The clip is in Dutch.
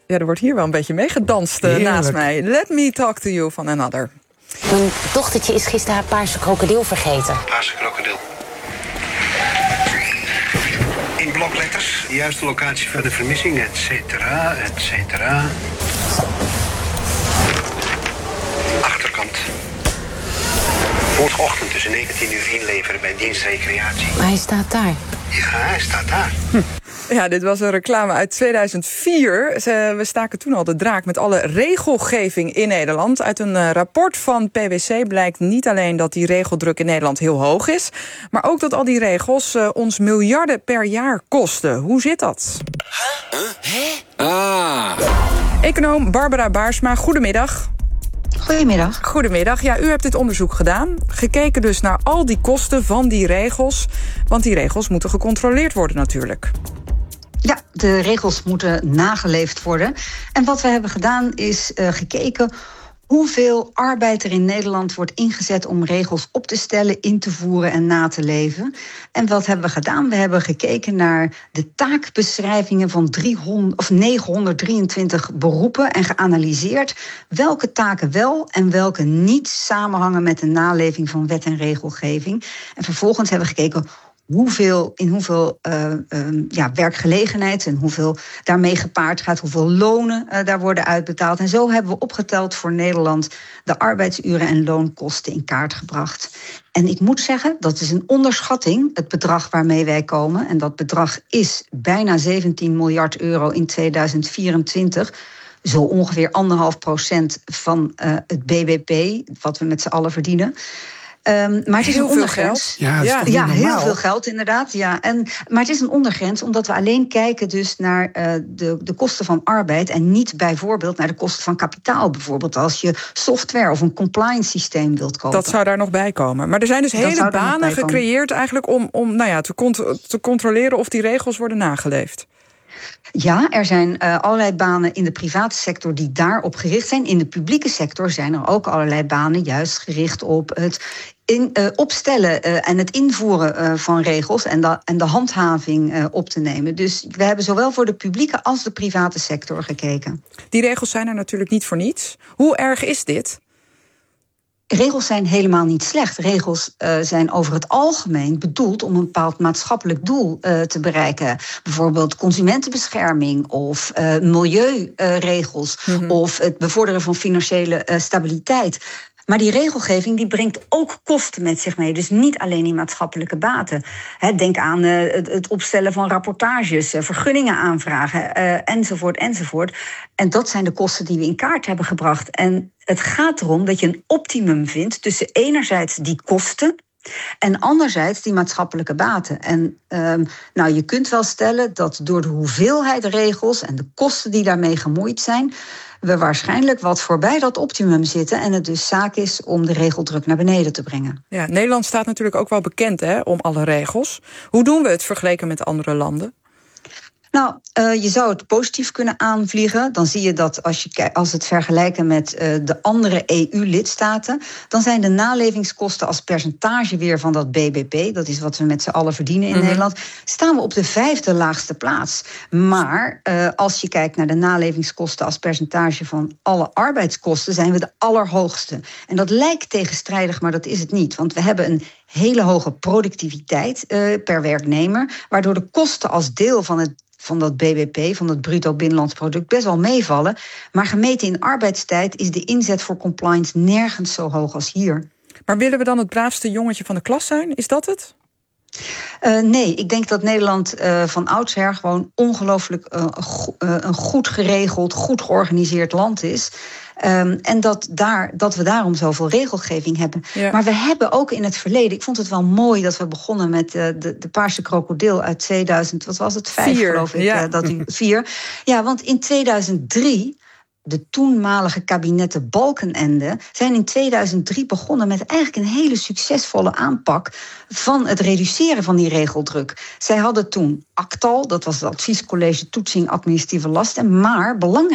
Ja, er wordt hier wel een beetje meegedanst naast mij. Let me talk to you van Another. Mijn dochtertje is gisteren haar paarse krokodil vergeten. Paarse krokodil. In blokletters, de juiste locatie voor de vermissing, et cetera, et cetera. Achterkant. Morgenochtend tussen 19 uur inleveren bij dienstrecreatie. Maar hij staat daar. Ja, hij staat daar. Ja, dit was een reclame uit 2004. We staken toen al de draak met alle regelgeving in Nederland. Uit een rapport van PwC blijkt niet alleen dat die regeldruk in Nederland heel hoog is, maar ook dat al die regels ons miljarden per jaar kosten. Hoe zit dat? Econoom Barbara Baarsma, goedemiddag. Goedemiddag. Goedemiddag. Ja, u hebt dit onderzoek gedaan. Gekeken dus naar al die kosten van die regels. Want die regels moeten gecontroleerd worden natuurlijk. Ja, de regels moeten nageleefd worden. En wat we hebben gedaan is gekeken hoeveel arbeid er in Nederland wordt ingezet om regels op te stellen, in te voeren en na te leven. En wat hebben we gedaan? We hebben gekeken naar de taakbeschrijvingen van 923 beroepen en geanalyseerd welke taken wel en welke niet samenhangen met de naleving van wet en regelgeving. En vervolgens hebben we gekeken in hoeveel werkgelegenheid en hoeveel daarmee gepaard gaat, hoeveel lonen daar worden uitbetaald. En zo hebben we opgeteld voor Nederland de arbeidsuren en loonkosten in kaart gebracht. En ik moet zeggen, dat is een onderschatting, het bedrag waarmee wij komen. En dat bedrag is bijna 17 miljard euro in 2024. Zo ongeveer 1,5% van het BBP, wat we met z'n allen verdienen. Maar het is een ondergrens. Ja, heel veel geld inderdaad. Ja. Maar het is een ondergrens omdat we alleen kijken dus naar de kosten van arbeid en niet bijvoorbeeld naar de kosten van kapitaal. Bijvoorbeeld als je software of een compliance systeem wilt kopen. Dat zou daar nog bij komen. Maar er zijn dus hele banen gecreëerd eigenlijk om te controleren of die regels worden nageleefd. Ja, er zijn allerlei banen in de private sector die daarop gericht zijn. In de publieke sector zijn er ook allerlei banen juist gericht op het opstellen en het invoeren van regels en de handhaving op te nemen. Dus we hebben zowel voor de publieke als de private sector gekeken. Die regels zijn er natuurlijk niet voor niets. Hoe erg is dit? Regels zijn helemaal niet slecht. Regels zijn over het algemeen bedoeld om een bepaald maatschappelijk doel te bereiken. Bijvoorbeeld consumentenbescherming of milieuregels of het bevorderen van financiële stabiliteit. Maar die regelgeving die brengt ook kosten met zich mee. Dus niet alleen die maatschappelijke baten. Denk aan het opstellen van rapportages, vergunningen aanvragen, enzovoort. En dat zijn de kosten die we in kaart hebben gebracht. En het gaat erom dat je een optimum vindt tussen enerzijds die kosten en anderzijds die maatschappelijke baten. En je kunt wel stellen dat door de hoeveelheid regels en de kosten die daarmee gemoeid zijn, we waarschijnlijk wat voorbij dat optimum zitten en het dus zaak is om de regeldruk naar beneden te brengen. Ja, Nederland staat natuurlijk ook wel bekend om alle regels. Hoe doen we het vergeleken met andere landen? Nou, je zou het positief kunnen aanvliegen. Dan zie je dat als het vergelijken met de andere EU-lidstaten, dan zijn de nalevingskosten als percentage weer van dat BBP, dat is wat we met z'n allen verdienen in Nederland, staan we op de 5e laagste plaats. Maar als je kijkt naar de nalevingskosten als percentage van alle arbeidskosten, zijn we de allerhoogste. En dat lijkt tegenstrijdig, maar dat is het niet. Want we hebben een hele hoge productiviteit per werknemer, waardoor de kosten als deel van dat BBP, van het bruto binnenlands product, best wel meevallen. Maar gemeten in arbeidstijd is de inzet voor compliance nergens zo hoog als hier. Maar willen we dan het braafste jongetje van de klas zijn? Is dat het? Nee, ik denk dat Nederland van oudsher gewoon ongelooflijk een goed geregeld, goed georganiseerd land is. En dat we daarom zoveel regelgeving hebben. Ja. Maar we hebben ook in het verleden, ik vond het wel mooi dat we begonnen met de paarse krokodil uit 2000, wat was het? 5 geloof ik, ja. 4. Ja, want in 2003, de toenmalige kabinetten Balkenende zijn in 2003 begonnen met eigenlijk een hele succesvolle aanpak van het reduceren van die regeldruk. Zij hadden toen ACTAL, dat was het Adviescollege Toetsing Administratieve Lasten, maar belangrijk